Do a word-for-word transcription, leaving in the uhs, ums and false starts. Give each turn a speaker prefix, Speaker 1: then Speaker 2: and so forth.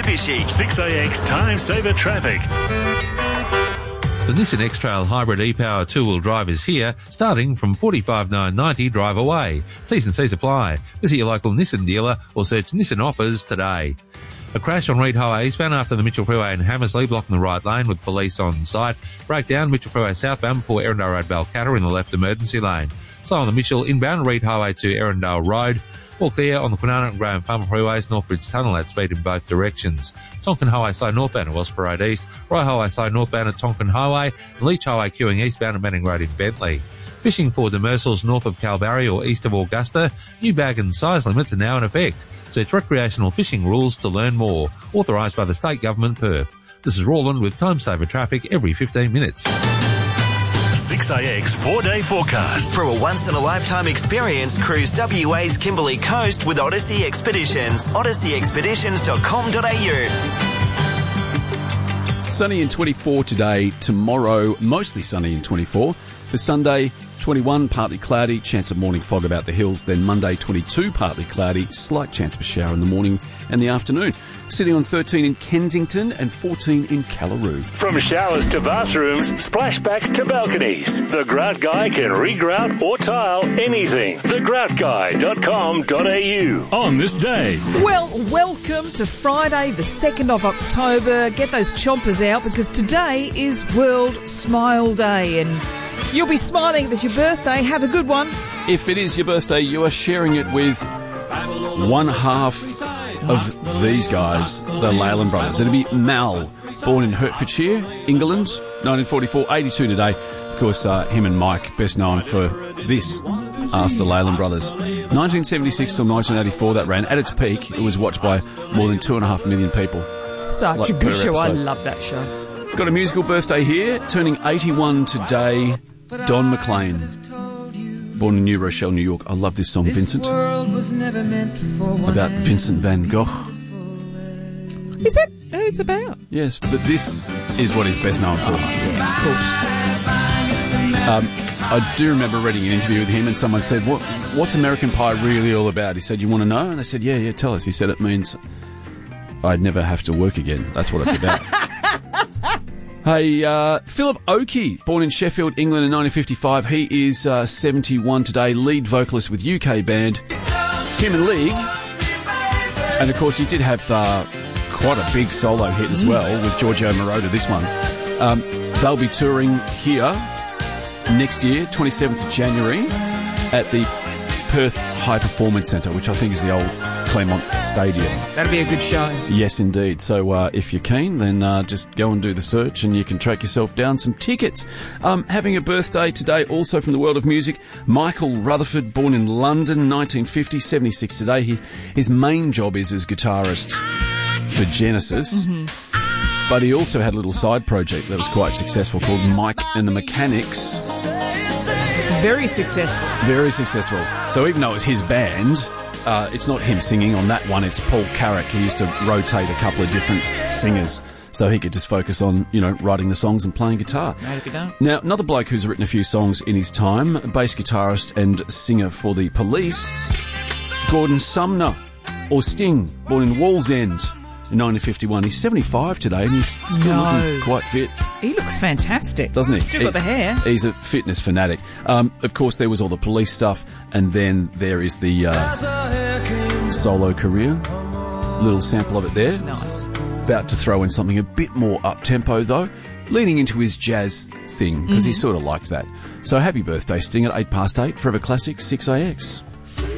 Speaker 1: Fishing.
Speaker 2: six A X Time Saver Traffic.
Speaker 3: The Nissan X-Trail Hybrid e-Power two-wheel drive is here, starting from forty-five thousand nine hundred ninety dollars drive away. T's and C's apply. Visit your local Nissan dealer or search Nissan offers today. A crash on Reid Highway eastbound after the Mitchell Freeway in Hammersley, blocking the right lane with police on site. Breakdown, Mitchell Freeway southbound before Erindale Road, Balcatta in the left emergency lane. Slow on the Mitchell inbound, Reid Highway to Erindale Road. All clear on the Kwinana and Graham Farmer Freeways, Northbridge Tunnel at speed in both directions. Tonkin Highway slow northbound at Wellsborough Road East, Rye Highway slow northbound at Tonkin Highway, and Leach Highway queuing eastbound at Manning Road in Bentley. Fishing for demersals north of Kalbarri or east of Augusta, new bag and size limits are now in effect. Search recreational fishing rules to learn more. Authorised by the State Government, Perth. This is Roland with Time Saver Traffic every fifteen minutes.
Speaker 2: six A X four-day forecast.
Speaker 1: For a once-in-a-lifetime experience, cruise W A's Kimberley Coast with Odyssey Expeditions. odyssey expeditions dot com dot a u.
Speaker 4: Sunny and twenty-four today. Tomorrow, mostly sunny and twenty-four. For Sunday, twenty-one, partly cloudy, chance of morning fog about the hills. Then Monday, twenty-two, partly cloudy, slight chance of a shower in the morning and the afternoon. Sitting on thirteen in Kensington and fourteen in Callaroo.
Speaker 2: From showers to bathrooms, splashbacks to balconies, the Grout Guy can regrout or tile anything. the grout guy dot com dot a u. On this day.
Speaker 5: Well, welcome to Friday, the second of October. Get those chompers out because today is World Smile Day and you'll be smiling if it's your birthday. Have a good one.
Speaker 4: If it is your birthday, you are sharing it with one half of these guys, the Leyland brothers. It'll be Mal, born in Hertfordshire, England, nineteen forty-four, eighty-two today. Of course, uh, him and Mike, best known for this, Ask the Leyland Brothers. nineteen seventy-six till nineteen eighty-four, that ran. At its peak, it was watched by more than two and a half million people.
Speaker 5: Such
Speaker 4: like
Speaker 5: a good show.
Speaker 4: episode.
Speaker 5: I love that show.
Speaker 4: Got a musical birthday here, turning eighty-one today, Don McLean. Born in New Rochelle, New York. I love this song, Vincent. About Vincent van Gogh.
Speaker 5: Is that who it's about?
Speaker 4: Yes, but this is what he's best known for.
Speaker 5: Yeah, of course.
Speaker 4: Um, I do remember reading an interview with him and someone said, "What? What's American Pie really all about?" He said, "You want to know?" And they said, yeah, yeah, tell us. He said, it means I'd never have to work again. That's what it's about. Hey, uh, Philip Oakey, born in Sheffield, England in nineteen fifty-five. He is uh, seventy-one today, lead vocalist with U K band Human League. And, of course, he did have uh, quite a big solo hit as well with Giorgio Moroder, this one. Um, they'll be touring here next year, twenty-seventh of January, at the Perth High Performance Centre, which I think is the old Claremont Stadium.
Speaker 5: That'll be a good show.
Speaker 4: Yes, indeed. So uh, if you're keen, then uh, just go and do the search and you can track yourself down some tickets. Um, having a birthday today, also from the world of music, Michael Rutherford, born in London, nineteen fifty, seventy-six today. He, his main job is as guitarist for Genesis, mm-hmm. but he also had a little side project that was quite successful called Mike and the Mechanics.
Speaker 5: Very successful.
Speaker 4: Very successful. So even though it's his band, uh, it's not him singing on that one, it's Paul Carrick. He used to rotate a couple of different singers so he could just focus on, you know, writing the songs and playing guitar. Now, another bloke who's written a few songs in his time, bass guitarist and singer for The Police, Gordon Sumner, or Sting, born in Wallsend in nineteen fifty-one. He's seventy-five today and he's still
Speaker 5: no.
Speaker 4: looking quite fit.
Speaker 5: He looks fantastic.
Speaker 4: Doesn't he?
Speaker 5: Still
Speaker 4: he's,
Speaker 5: got the hair.
Speaker 4: He's a fitness fanatic. Um, of course, there was all the Police stuff, and then there is the uh, solo career. Little sample of it there.
Speaker 5: Nice.
Speaker 4: About to throw in something a bit more up-tempo, though, leaning into his jazz thing, because mm-hmm. he sort of liked that. So happy birthday, Sting, at eight past eight, Forever Classic, six A X.